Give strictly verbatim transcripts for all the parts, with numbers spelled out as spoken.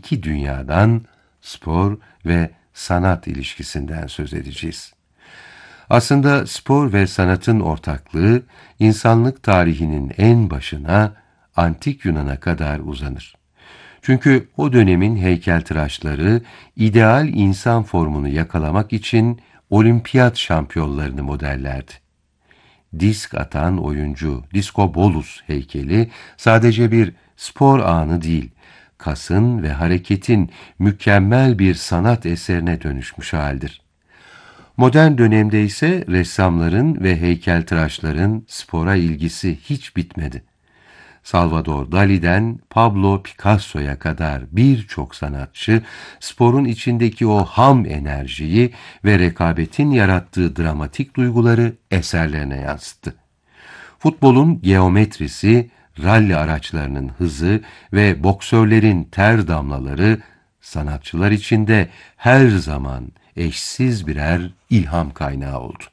iki dünyadan, spor ve sanat ilişkisinden söz edeceğiz. Aslında spor ve sanatın ortaklığı, insanlık tarihinin en başına, Antik Yunan'a kadar uzanır. Çünkü o dönemin heykeltıraşları, ideal insan formunu yakalamak için olimpiyat şampiyonlarını modellerdi. Disk atan oyuncu Diskobolus heykeli sadece bir spor anı değil, kasın ve hareketin mükemmel bir sanat eserine dönüşmüş haldir. Modern dönemde ise ressamların ve heykeltıraşların spora ilgisi hiç bitmedi. Salvador Dali'den Pablo Picasso'ya kadar birçok sanatçı sporun içindeki o ham enerjiyi ve rekabetin yarattığı dramatik duyguları eserlerine yansıttı. Futbolun geometrisi, ralli araçlarının hızı ve boksörlerin ter damlaları sanatçılar için de her zaman eşsiz birer ilham kaynağı oldu.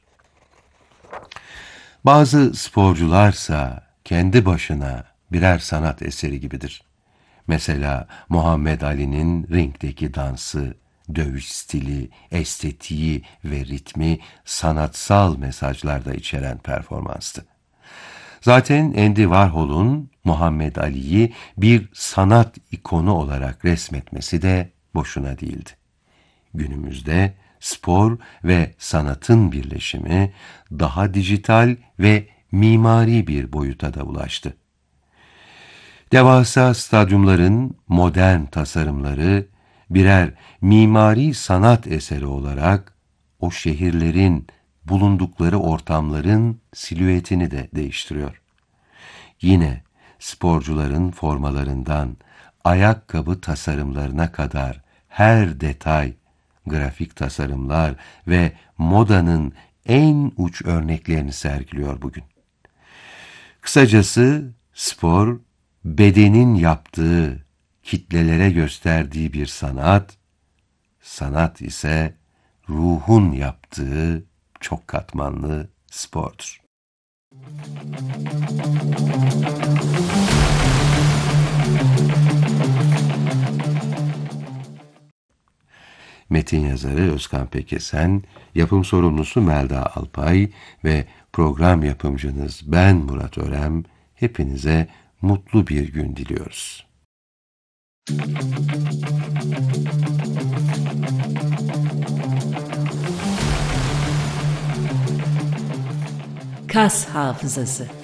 Bazı sporcularsa kendi başına birer sanat eseri gibidir. Mesela Muhammed Ali'nin ringdeki dansı, dövüş stili, estetiği ve ritmi sanatsal mesajlarda içeren performanstı. Zaten Andy Warhol'un Muhammed Ali'yi bir sanat ikonu olarak resmetmesi de boşuna değildi. Günümüzde spor ve sanatın birleşimi daha dijital ve mimari bir boyuta da ulaştı. Devasa stadyumların modern tasarımları birer mimari sanat eseri olarak o şehirlerin, bulundukları ortamların silüetini de değiştiriyor. Yine sporcuların formalarından ayakkabı tasarımlarına kadar her detay, grafik tasarımlar ve modanın en uç örneklerini sergiliyor bugün. Kısacası spor, bedenin yaptığı, kitlelere gösterdiği bir sanat, sanat ise ruhun yaptığı çok katmanlı spordur. Metin yazarı Özkan Pekesen, yapım sorumlusu Melda Alpay ve program yapımcınız ben Murat Örem, hepinize mutlu bir gün diliyoruz. Kas hafızası.